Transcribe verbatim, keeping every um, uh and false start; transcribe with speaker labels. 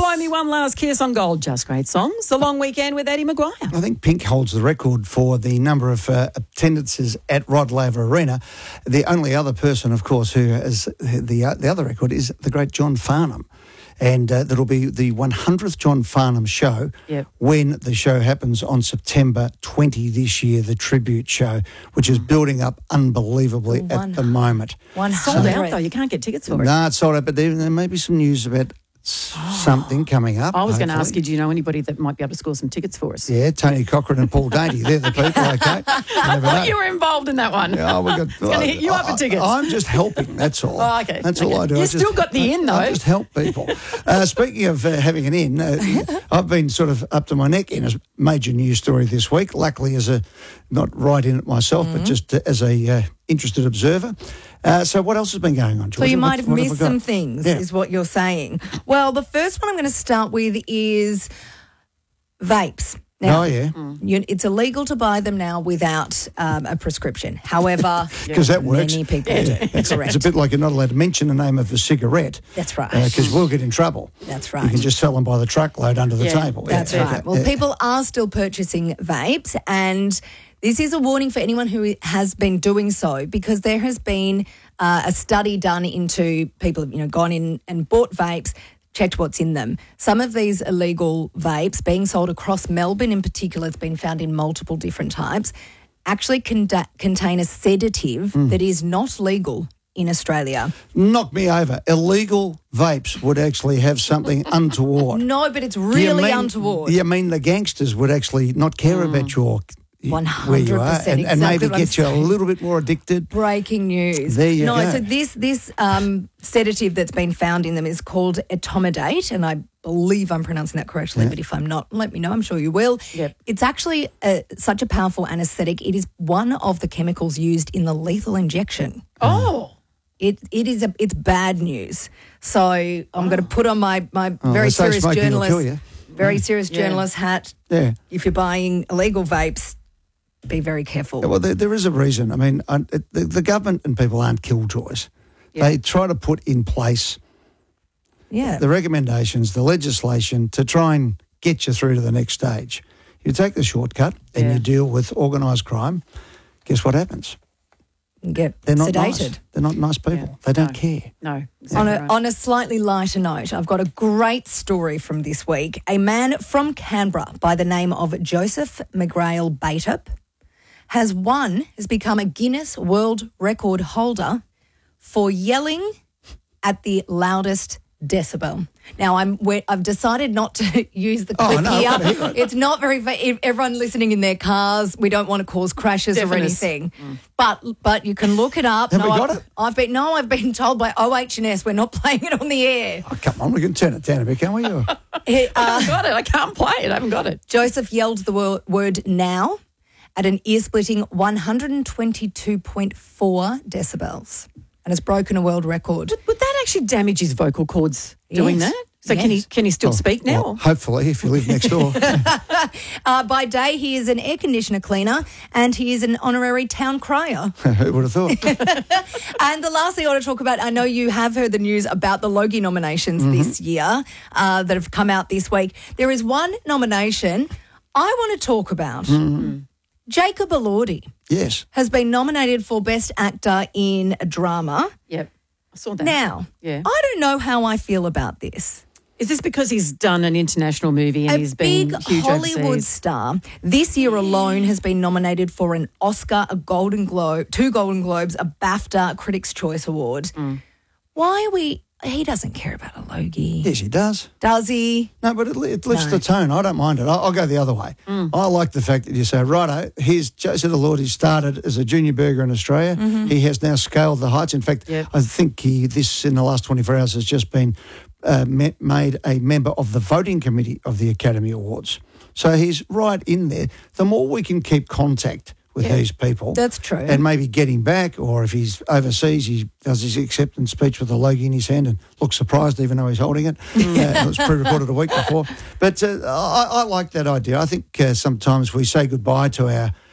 Speaker 1: Buy Me One Last Kiss on Gold, just great songs. The Long Weekend with Eddie Maguire.
Speaker 2: I think Pink holds the record for the number of uh, attendances at Rod Laver Arena. The only other person, of course, who has the uh, the other record is the great John Farnham. And uh, that'll be the one hundredth John Farnham show
Speaker 1: yep.
Speaker 2: when the show happens on September twentieth this year, the tribute show, which is building up unbelievably
Speaker 3: One,
Speaker 2: at the moment.
Speaker 3: One
Speaker 1: sold out, though. You can't get tickets for it.
Speaker 2: No, it's sold out, but there, there may be some news about something coming up.
Speaker 1: I was going to
Speaker 2: hopefully.
Speaker 1: ask you, do you know anybody that might be able to score some tickets for us?
Speaker 2: Yeah, Tony Cochran and Paul Dainty. They're the people, okay?
Speaker 1: I thought you were involved in that one.
Speaker 2: Yeah, we got,
Speaker 1: it's going to hit you
Speaker 2: I,
Speaker 1: up for tickets.
Speaker 2: I, I'm just helping, that's all.
Speaker 1: Oh, okay.
Speaker 2: That's
Speaker 1: okay.
Speaker 2: all I do.
Speaker 1: You
Speaker 2: I
Speaker 1: still
Speaker 2: just,
Speaker 1: got the
Speaker 2: I,
Speaker 1: in, though.
Speaker 2: I just help people. uh, speaking of uh, having an in, uh, I've been sort of up to my neck in a major news story this week, luckily as a, not right in it myself, mm-hmm. but just uh, as a uh, interested observer. Uh, so what else has been going on, Georgia?
Speaker 3: So you might
Speaker 2: what,
Speaker 3: have
Speaker 2: what
Speaker 3: missed
Speaker 2: have
Speaker 3: some things,
Speaker 2: yeah.
Speaker 3: is what you're saying. Well, the first one I'm going to start with is vapes. Now,
Speaker 2: oh, yeah.
Speaker 3: Mm. You, it's illegal to buy them now without um, a prescription. However,
Speaker 2: because that works.
Speaker 3: Many people
Speaker 2: yeah.
Speaker 3: do.
Speaker 2: It's,
Speaker 3: Correct.
Speaker 2: It's a bit like you're not allowed to mention the name of a cigarette.
Speaker 3: That's right.
Speaker 2: Because uh, we'll get in trouble.
Speaker 3: That's right.
Speaker 2: You can just sell them by the truckload under the
Speaker 1: yeah.
Speaker 2: table.
Speaker 3: That's
Speaker 2: yeah.
Speaker 3: right.
Speaker 2: Okay.
Speaker 3: Well,
Speaker 2: yeah.
Speaker 3: people are still purchasing vapes, and this is a warning for anyone who has been doing so, because there has been uh, a study done into people who've, you know, gone in and bought vapes, checked what's in them. Some of these illegal vapes being sold across Melbourne in particular, it's been found in multiple different types, actually con- contain a sedative mm. that is not legal in Australia.
Speaker 2: Knock me over. Illegal vapes would actually have something untoward.
Speaker 3: No, but it's really
Speaker 2: mean,
Speaker 3: untoward.
Speaker 2: You mean the gangsters would actually not care mm. about your...
Speaker 3: one hundred percent
Speaker 2: where you are, and,
Speaker 3: exactly
Speaker 2: and maybe get you a
Speaker 3: saying.
Speaker 2: little bit more addicted.
Speaker 3: Breaking news.
Speaker 2: There you
Speaker 3: no,
Speaker 2: go.
Speaker 3: so this this um, sedative that's been found in them is called etomidate, and I believe I'm pronouncing that correctly,
Speaker 2: yeah.
Speaker 3: but if I'm not, let me know. I'm sure you will.
Speaker 1: Yep.
Speaker 3: It's actually a, such a powerful anaesthetic. It is one of the chemicals used in the lethal injection.
Speaker 1: Oh.
Speaker 3: It It is a, it's bad news. So I'm oh. going to put on my, my
Speaker 2: oh,
Speaker 3: very serious journalist, very
Speaker 2: yeah.
Speaker 3: serious
Speaker 1: Yeah.
Speaker 3: journalist hat.
Speaker 2: Yeah.
Speaker 3: If you're buying illegal vapes, be very careful.
Speaker 2: Yeah, well, there, there is a reason. I mean, I, the, the government and people aren't killjoys. Yeah. They try to put in place
Speaker 3: yeah.
Speaker 2: the recommendations, the legislation to try and get you through to the next stage. You take the shortcut and
Speaker 3: yeah.
Speaker 2: you deal with organised crime, guess what happens?
Speaker 3: Get
Speaker 2: They're not
Speaker 3: sedated.
Speaker 2: Nice. They're not nice people.
Speaker 1: Yeah.
Speaker 2: They don't
Speaker 1: no.
Speaker 2: care.
Speaker 1: No. Exactly
Speaker 3: on a
Speaker 1: right.
Speaker 3: on a slightly lighter note, I've got a great story from this week. A man from Canberra by the name of Joseph McGrail Bateup has won, has become a Guinness World Record holder for yelling at the loudest decibel. Now, I'm we're, I've decided not to use the clip
Speaker 2: oh, no,
Speaker 3: here.
Speaker 2: it.
Speaker 3: It's not very. If everyone listening in their cars, we don't want to cause crashes
Speaker 1: Definite.
Speaker 3: or anything. Mm. But but you can look it up.
Speaker 2: Have
Speaker 3: no,
Speaker 2: we got
Speaker 3: I've,
Speaker 2: it?
Speaker 3: I've been no, I've been told by O H and S we're not playing it on the air.
Speaker 2: Oh, come on, we can turn it down a bit, can't we?
Speaker 3: He,
Speaker 1: I
Speaker 3: uh,
Speaker 1: haven't got it. I can't play it. I haven't got it.
Speaker 3: Joseph yelled the wor- word now at an ear-splitting one hundred twenty-two point four decibels, and has broken a world record.
Speaker 1: Would, would that actually damage his vocal cords doing
Speaker 3: Yes.
Speaker 1: that? So
Speaker 3: Yes.
Speaker 1: can he can he still
Speaker 2: Oh,
Speaker 1: speak now?
Speaker 2: well, hopefully, if you live next door.
Speaker 3: Uh, by day, he is an air conditioner cleaner, and he is an honorary town crier.
Speaker 2: Who would have thought?
Speaker 3: And the last thing I want to talk about, I know you have heard the news about the Logie nominations mm-hmm. this year uh, that have come out this week. There is one nomination I want to talk about.
Speaker 2: Mm-hmm.
Speaker 3: Jacob Elordi
Speaker 2: Yes.
Speaker 3: has been nominated for Best Actor in a Drama.
Speaker 1: Yep. I saw that.
Speaker 3: Now,
Speaker 1: Yeah.
Speaker 3: I don't know how I feel about this.
Speaker 1: Is this because he's done an international movie and
Speaker 3: A
Speaker 1: he's been
Speaker 3: big
Speaker 1: huge
Speaker 3: Hollywood
Speaker 1: overseas?
Speaker 3: star this year alone has been nominated for an Oscar, a Golden Globe, two Golden Globes, a BAFTA, a Critics' Choice Award.
Speaker 1: Mm.
Speaker 3: Why are we... He doesn't care about a Logie.
Speaker 2: Yes, he does.
Speaker 3: Does he?
Speaker 2: No, but it, it lifts
Speaker 3: No.
Speaker 2: the tone. I don't mind it. I'll, I'll go the other way.
Speaker 1: Mm.
Speaker 2: I like the fact that you say, righto, here's Joseph Elordi started as a junior burger in Australia.
Speaker 3: Mm-hmm.
Speaker 2: He has now scaled the heights. In fact,
Speaker 1: Yep.
Speaker 2: I think he this in the last twenty-four hours has just been uh, me- made a member of the voting committee of the Academy Awards. So he's right in there. The more we can keep contact with
Speaker 3: Yeah.
Speaker 2: these people.
Speaker 3: That's true.
Speaker 2: And maybe get him back, or if he's overseas, he does his acceptance speech with a Logie in his hand and looks surprised even though he's holding it. uh, it was pre-recorded a week before. But uh, I, I like that idea. I think uh, sometimes we say goodbye to our